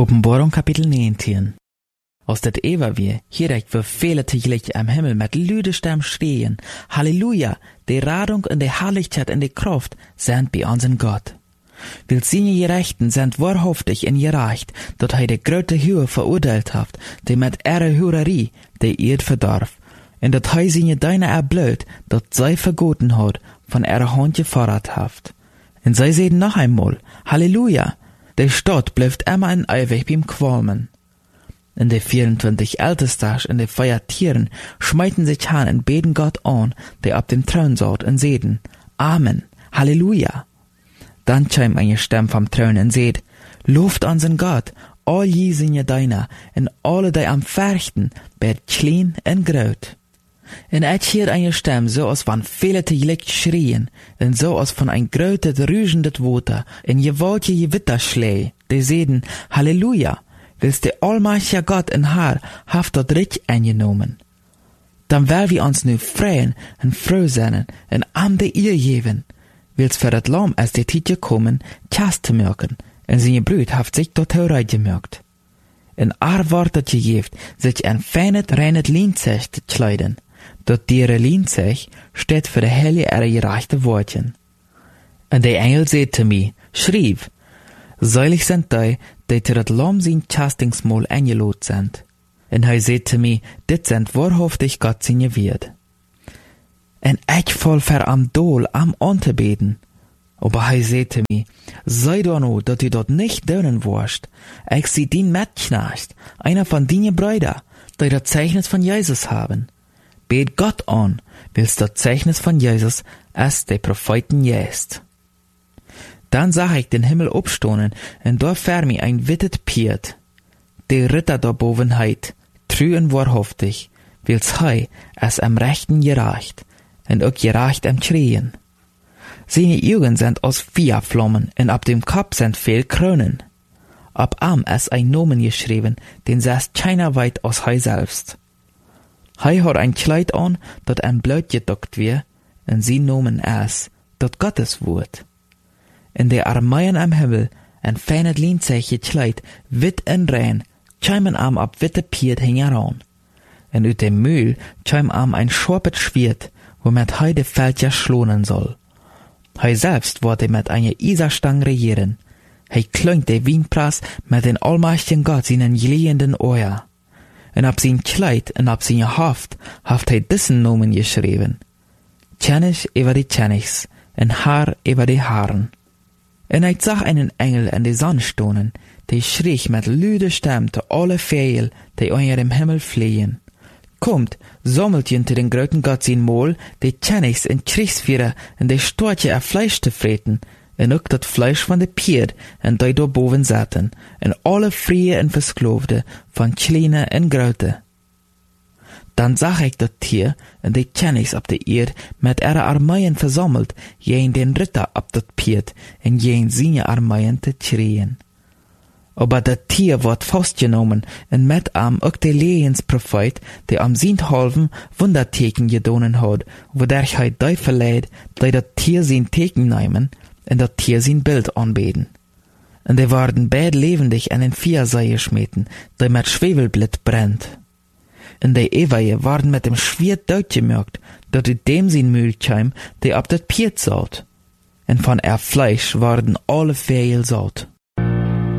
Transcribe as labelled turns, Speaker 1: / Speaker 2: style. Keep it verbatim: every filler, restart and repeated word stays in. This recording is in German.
Speaker 1: Openbarung kapitel negentien. Aus det Eva wir, hierrecht wir viele tegelijk am Himmel mit lüde Stem schreien, Halleluja, die Radung und die Herrlichkeit und die Kraft sind bei unseren Gott. Will seine Gerechten sind wahrhaftig in gerecht, dat hij de grote Höhe verurteilt haft, die mit ihrer Hurerie die Erd verdarf, und dat hij seine Deine erblöd, dat zij vergoten hat, von ihrer Hand gefordert haft. Und zij zeiden noch einmal, Halleluja, die Stadt bleibt immer in ewig beim Qualmen. Und die vierundzwanzig Ältesters und die vier Tieren schmeiten sich an und beten Gott an, der ab dem Thron saut, und seden, Amen, Halleluja. Dann chimt eine Stimme vom Thron und seht, Lobt unseren Gott, all je seine Deiner, und alle, die am Färchten, bet klein und groot. Und ich hielt eine Stimme, so als van viele tegelijk schreien, und so als von ein grötet, rügendet Water, in gewaltige Gewitterschlee, die seden, Halleluja, willst der allmächtige Gott in Haar, haft dat Recht eingenommen. Dann will wir uns nu freuen und froh sein, und am de ihr geben, willst für dat Lamm, als die Zeit gekommen, Tjas zu merken, und seine Brüd haft sich dort hereigemerkt. In ar Worte gegeft, sich ein feines, reines Lienzech zu kleiden. Dat diere Lienzech steht für de helle ihre gerechte Wortchen. Und der Engel sagte mir, schrieb, seilig sind die, die zu dat Lamm sein Chastingsmahl eingelot sind. Und er sagte mir, dit sind wahrhaftig Gott seine Wird. Und ich voll ver am Dol am Antebeten. Aber er sagte mir, sei doch nur, dat du dort nicht dönen wirst. Ich sie din Mitknecht, einer von deinen Brüder, die das Zeichnis von Jesus haben. Bet Gott an, willst das Zeichnis von Jesus, als der Propheten jest. Dann sah ich den Himmel abstonen, und da vor mir ein wittet Piet. Der Ritter da boven heit, trü und wahrhaftig, wills hei es am Rechten gereicht, und auch gereicht am Schrien. Seine Augen sind aus vier Flammen, und ab dem Kopf sind viel Kronen. Ab am es ein Nomen geschrieben, den saß keiner weit aus hei selbst. Hei hat ein Kleid an, dat ein Blut gedockt wir, und sie nomen es, dat Gottes Wort. In der Armeien am Himmel, ein feines Lienzech gekleid, wit und rein, chimen am ab witte Piet hingeran. Und ut dem Mühl chim am ein scharpet Schwert, womit hei de Feld ja schlonen soll. Hei selbst wollte mit einer Iserstang regieren. Hei klöngt de Wienprass mit den allmächtigen Gott seinen glühenden Euer. Und ab sein Kleid und ab seine Haft haft hei dissen Nomen geschrieben. Tjenich über die Tjenichs, und Haar über die Haaren. Und ich sah einen Engel in die Sonne stonen, die schrie mit lüde Stimme zu alle Vögel, die unter dem Himmel fliehen. Kommt, sammelt ihn zu den großen Gott sein Mahl, die Tjenichs und Kriegsführer und die Storche er Fleisch zu freten, und auch das Fleisch von de Pier, und die da boven zaten, und alle Frie und Versklovde, von Kleine und Grote. Dann sah ich das Tier und die Tjenichs ab der Erd mit ihrer Armeien versammelt, jen den Ritter ab dat Piet, und jen seine Armeien zu schreien. Aber das Tier wird festgenommen, und mit am auch der Lehens-Prophet, der am Sinthalven Wunderteken gedonen hat, wodurch er die verleiht, die das Tier sein Teken nehmen, und das Tier sein Bild anbeten. Und die werden beid lebendig an den Viersei geschmeten, die mit Schwefelblit brennt. Und die Eweie waren mit dem Schwert durchgemerkt, dat u dem sein Mühl kam, der ab dat Piet saut. Und von er Fleisch waren alle Vögel saut.